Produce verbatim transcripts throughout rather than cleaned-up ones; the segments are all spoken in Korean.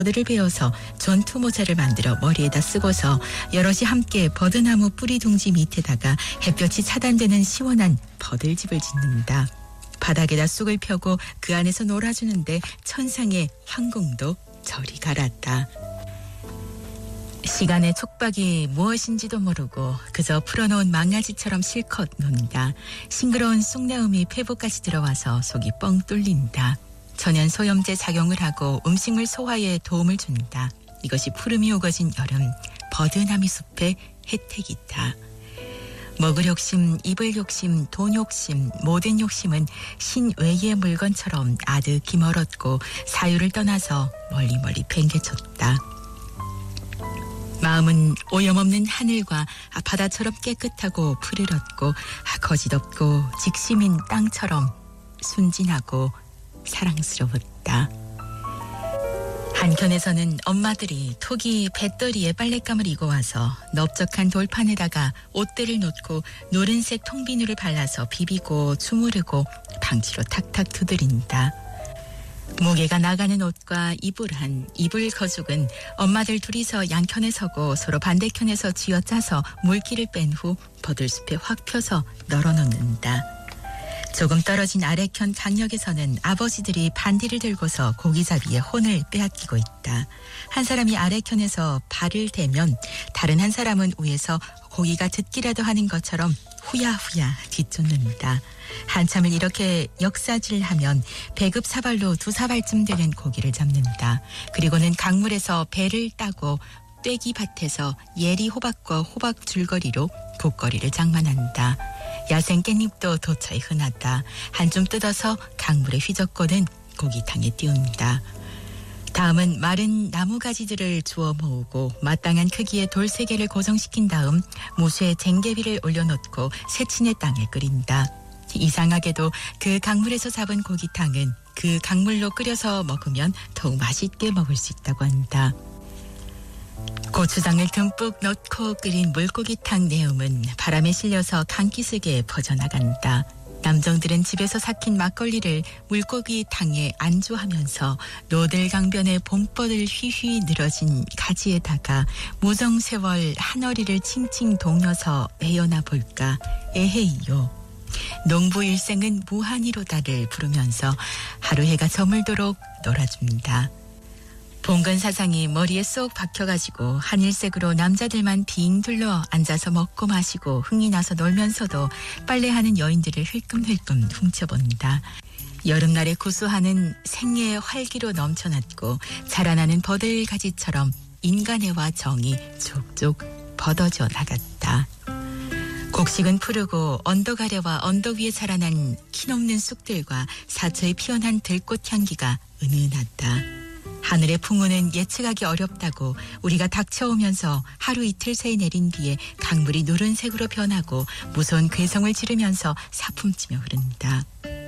버드를 베어서 전투 모자를 만들어 머리에다 쓰고서 여럿이 함께 버드나무 뿌리 둥지 밑에다가 햇볕이 차단되는 시원한 버들집을 짓는다. 바닥에다 쑥을 펴고 그 안에서 놀아주는데 천상의 황궁도 저리 갈았다. 시간의 촉박이 무엇인지도 모르고 그저 풀어놓은 망아지처럼 실컷 논다. 싱그러운 쑥나음이 폐부까지 들어와서 속이 뻥 뚫린다. 천연 소염제 작용을 하고 음식물 소화에 도움을 준다. 이것이 푸름이 우거진 여름 버드나무 숲의 혜택이다. 먹을 욕심, 입을 욕심, 돈 욕심, 모든 욕심은 신외의 물건처럼 아득히 멀었고 사유를 떠나서 멀리 멀리 팽개쳤다. 마음은 오염없는 하늘과 바다처럼 깨끗하고 푸르렀고 거짓없고 직심인 땅처럼 순진하고 사랑스러웠다. 한켠에서는 엄마들이 톡이 배떨이에 빨랫감을 이고 와서 넓적한 돌판에다가 옷들을 놓고 노른색 통비누를 발라서 비비고 주무르고 방치로 탁탁 두드린다. 무게가 나가는 옷과 이불한 이불 거죽은 엄마들 둘이서 양편에 서고 서로 반대편에서 쥐어짜서 물기를 뺀 후 버들숲에 확 펴서 널어놓는다. 조금 떨어진 아래편 강역에서는 아버지들이 반디를 들고서 고기잡이에 혼을 빼앗기고 있다. 한 사람이 아래편에서 발을 대면 다른 한 사람은 위에서 고기가 듣기라도 하는 것처럼 후야후야 뒤쫓는다. 한참을 이렇게 역사질하면 배급 사발로 두 사발쯤 되는 고기를 잡는다. 그리고는 강물에서 배를 따고 떼기 밭에서 예리 호박과 호박 줄거리로 복거리를 장만한다. 야생 깻잎도 도처에 흔하다. 한줌 뜯어서 강물에 휘젓고는 고기탕에 띄운다. 다음은 마른 나무가지들을 주워 모으고 마땅한 크기의 돌 세 개를 고정시킨 다음 무쇠 쟁개비를 올려놓고 새친의 땅에 끓인다. 이상하게도 그 강물에서 잡은 고기탕은 그 강물로 끓여서 먹으면 더욱 맛있게 먹을 수 있다고 한다. 고추장을 듬뿍 넣고 끓인 물고기탕 내음은 바람에 실려서 강기슭에 퍼져나간다. 남정들은 집에서 삭힌 막걸리를 물고기탕에 안주하면서 노들강변의 봄버들 휘휘 늘어진 가지에다가 무정세월 한어리를 칭칭 동여서 베어나 볼까 에헤이요. 농부 일생은 무한이로다를 부르면서 하루 해가 저물도록 놀아줍니다. 봉건 사상이 머리에 쏙 박혀가지고 하늘색으로 남자들만 빙 둘러 앉아서 먹고 마시고 흥이 나서 놀면서도 빨래하는 여인들을 흘끔흘끔 훔쳐본다. 여름날의 구수하는 생애의 활기로 넘쳐났고 자라나는 버들가지처럼 인간애와 정이 족족 벗어져 나갔다. 곡식은 푸르고 언덕 아래와 언덕 위에 자라난 키넘는 쑥들과 사처에 피어난 들꽃 향기가 은은하다. 하늘의 풍우는 예측하기 어렵다고 우리가 닥쳐오면서 하루 이틀 새에 내린 뒤에 강물이 누른색으로 변하고 무서운 괴성을 지르면서 사품치며 흐른다.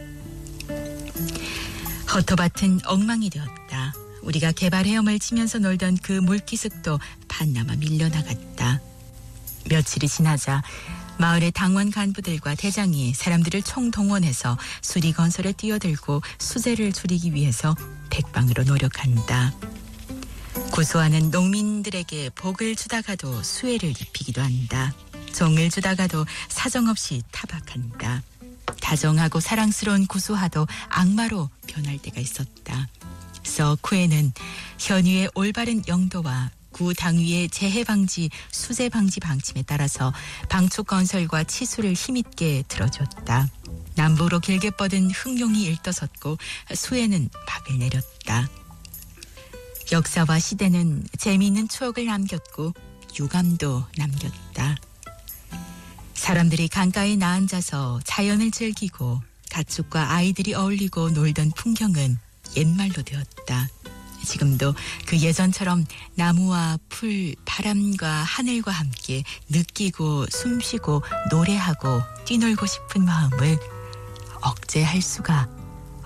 허터밭은 엉망이 되었다. 우리가 개발 헤엄을 치면서 놀던 그 물기슭도 반나마 밀려나갔다. 며칠이 지나자 마을의 당원 간부들과 대장이 사람들을 총동원해서 수리 건설에 뛰어들고 수재를 줄이기 위해서 백방으로 노력한다. 구수하는 농민들에게 복을 주다가도 수해를 입히기도 한다. 종을 주다가도 사정없이 타박한다. 다정하고 사랑스러운 구수하도 악마로 변할 때가 있었다. 서쿠에는 현위의 올바른 영도와 구 당위의 재해 방지, 수재 방지 방침에 따라서 방축 건설과 치수를 힘있게 들어줬다. 남부로 길게 뻗은 흑룡이 일떠섰고 수해는 막을 내렸다. 역사와 시대는 재미있는 추억을 남겼고 유감도 남겼다. 사람들이 강가에 나앉아서 자연을 즐기고 가축과 아이들이 어울리고 놀던 풍경은 옛말로 되었다. 지금도 그 예전처럼 나무와 풀, 바람과 하늘과 함께 느끼고 숨쉬고 노래하고 뛰놀고 싶은 마음을 억제할 수가